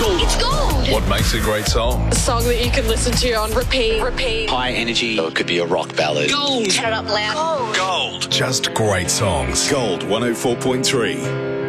It's gold. What makes a great song? A song that you can listen to on repeat. High energy. Or it could be a rock ballad. Gold. Turn it up loud. Gold. Just great songs. Gold 104.3.